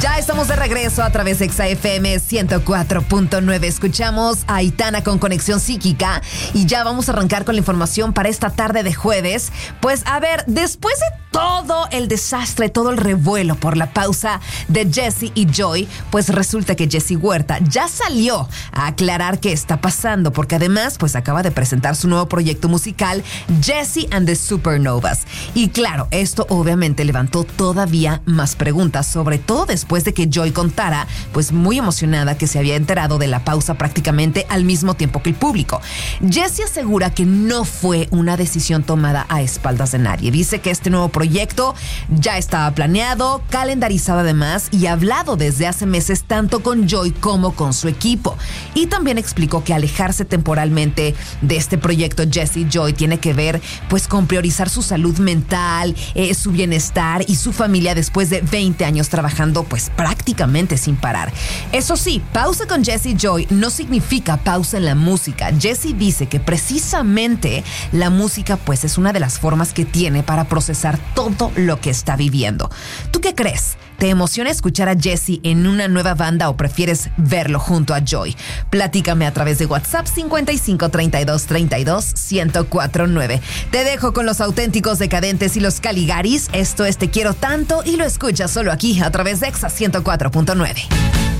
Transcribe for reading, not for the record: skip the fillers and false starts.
Ya estamos de regreso a través de XFM 104.9. Escuchamos a Aitana con Conexión Psíquica y ya vamos a arrancar con la información para esta tarde de jueves. Pues a ver, después de todo el desastre, todo el revuelo por la pausa de Jessie y Joy, pues resulta que Jessie Huerta ya salió a aclarar qué está pasando, porque además pues acaba de presentar su nuevo proyecto musical, Jessie and the Supernovas. Y claro, esto obviamente levantó todavía más preguntas, sobre todo después de que Joy contara, pues muy emocionada, que se había enterado de la pausa prácticamente al mismo tiempo que el público. Jessie asegura que no fue una decisión tomada a espaldas de nadie. Dice que este nuevo proyecto ya estaba planeado, calendarizado además y hablado desde hace meses tanto con Joy como con su equipo. Y también explicó que alejarse temporalmente de este proyecto Jessie Joy tiene que ver pues con priorizar su salud mental, su bienestar y su familia después de 20 años trabajando pues prácticamente sin parar. Eso sí, pausa con Jessie Joy no significa pausa en la música. Jessie dice que precisamente la música pues es una de las formas que tiene para procesar todo lo que está viviendo. ¿Tú qué crees? ¿Te emociona escuchar a Jessie en una nueva banda o prefieres verlo junto a Joy? Platícame a través de WhatsApp 55 32 32 1049. Te dejo con los Auténticos Decadentes y los Caligaris. Esto es Te Quiero Tanto y lo escuchas solo aquí a través de Exa 104.9.